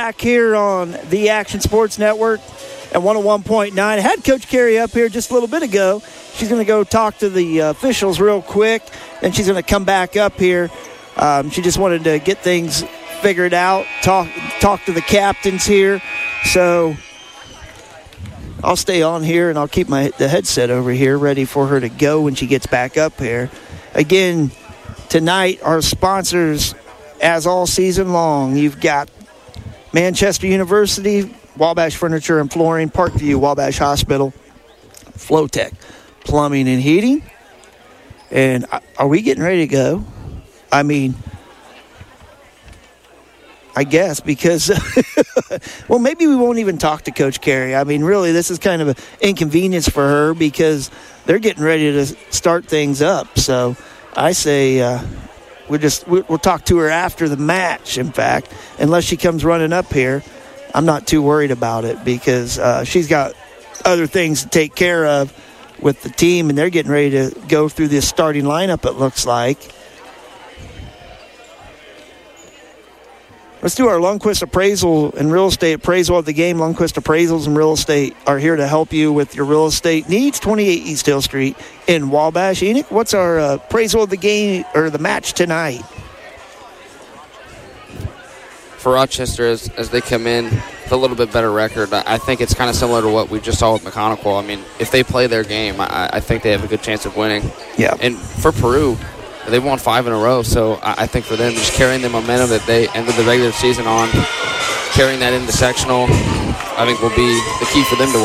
back here on the Action Sports Network at 101.9. I had Coach Carey up here just a little bit ago. She's going to go talk to the officials real quick, and she's going to come back up here. She just wanted to get things figured out, talk to the captains here. So I'll stay on here, and I'll keep the headset over here ready for her to go when she gets back up here. Again, tonight, our sponsors, as all season long, you've got Manchester University, Wabash Furniture and Flooring, Parkview, Wabash Hospital, Flowtech, Plumbing and Heating. And are we getting ready to go? I mean, I guess, because, well, maybe we won't even talk to Coach Carey. I mean, really, this is kind of an inconvenience for her because they're getting ready to start things up. So I say we'll talk to her after the match, in fact, unless she comes running up here. I'm not too worried about it because she's got other things to take care of with the team, and they're getting ready to go through this starting lineup, it looks like. Let's do our Lundquist Appraisal and Real Estate Appraisal of the game. Lundquist Appraisals and Real Estate are here to help you with your real estate needs. 28 East Hill Street in Wabash. Enoch, what's our appraisal of the game or the match tonight? For Rochester, as they come in with a little bit better record, I think it's kind of similar to what we just saw with McConaughey. I mean, if they play their game, I think they have a good chance of winning. Yeah. And for Peru, they've won 5 in a row, so I think for them, just carrying the momentum that they ended the regular season on, carrying that into sectional, I think will be the key for them to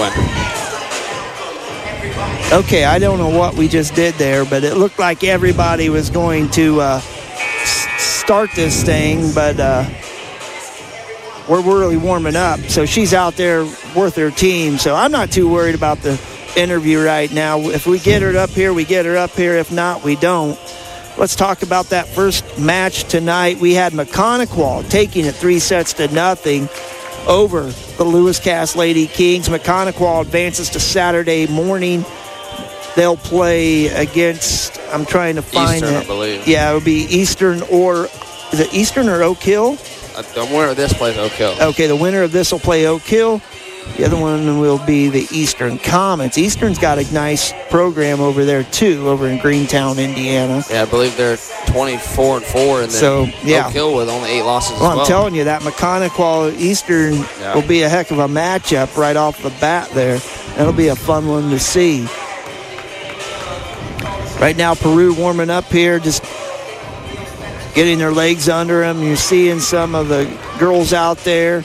win. Okay, I don't know what we just did there, but it looked like everybody was going to start this thing, but we're really warming up. So she's out there with her team, so I'm not too worried about the interview right now. If we get her up here, we get her up here. If not, we don't. Let's talk about that first match tonight. We had McConaughey taking it 3-0 over the Lewis Cass Lady Kings. McConaughey advances to Saturday morning. They'll play against, I'm trying to find Eastern, it. I believe. Yeah, it would be Eastern is it Eastern or Oak Hill? The winner of this plays Oak Hill. Okay, the winner of this will play Oak Hill. The other one will be the Eastern Comets. Eastern's got a nice program over there, too, over in Greentown, Indiana. Yeah, I believe they're 24-4, and then Oak Hill with only 8 losses as well. I'm telling you, that McConaughey Eastern will be a heck of a matchup right off the bat there. That'll be a fun one to see. Right now, Peru warming up here, just getting their legs under them. You're seeing some of the girls out there.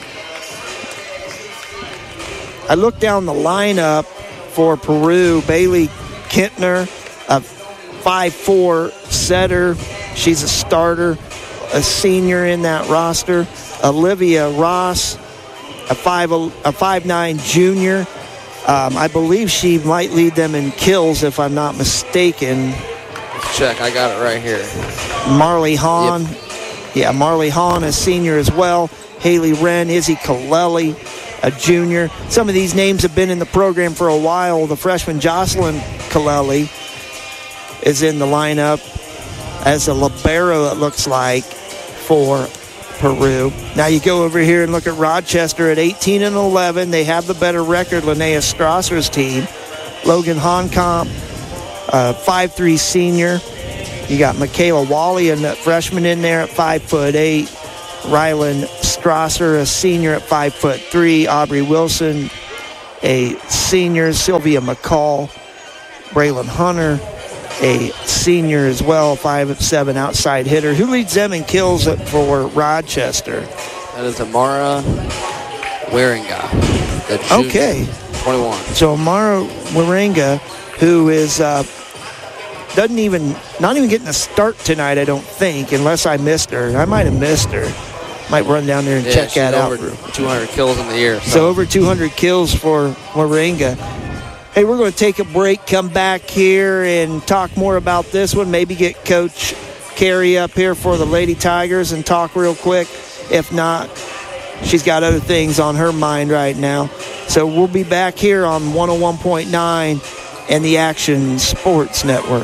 I looked down the lineup for Peru. Bailey Kintner, a 5'4" setter. She's a starter, a senior in that roster. Olivia Ross, a 5'9" junior. I believe she might lead them in kills, if I'm not mistaken. Check, I got it right here. Marley Hahn. Yep. Yeah, Marley Hahn, a senior as well. Haley Wren, Izzy Kaleli, a junior. Some of these names have been in the program for a while. The freshman Jocelyn Kaleli is in the lineup as a libero, it looks like, for Peru. Now you go over here and look at Rochester at 18-11. They have the better record, Linnea Strasser's team. Logan Honkamp, 5'3" senior. You got Michaela Wally, a freshman in there at 5'8". Rylan Strasser, a senior at 5'3". Aubrey Wilson, a senior. Sylvia McCall. Braylon Hunter, a senior as well, 5'7" outside hitter. Who leads them in kills for Rochester? That is Amara Waringa, the junior, okay, 21. So Amara Waringa, who is not even getting a start tonight, I don't think, unless I missed her. I might have missed her. Might run down there and check that out. Over 200 kills in the year. So over 200 kills for Waringa. Hey, we're going to take a break, come back here and talk more about this one. Maybe get Coach Carey up here for the Lady Tigers and talk real quick. If not, she's got other things on her mind right now. So we'll be back here on 101.9 and the Action Sports Network.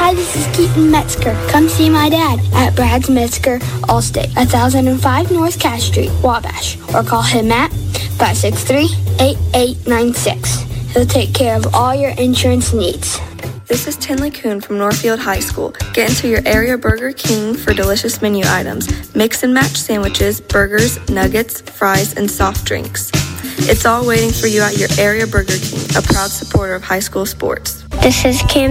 Hi, this is Keaton Metzger. Come see my dad at Brad's Metzger Allstate, 1005 North Cass Street, Wabash. Or call him at 563-8896. He'll take care of all your insurance needs. This is Tinley Kuhn from Northfield High School. Get into your area Burger King for delicious menu items. Mix and match sandwiches, burgers, nuggets, fries, and soft drinks. It's all waiting for you at your area Burger King, a proud supporter of high school sports. This is Kim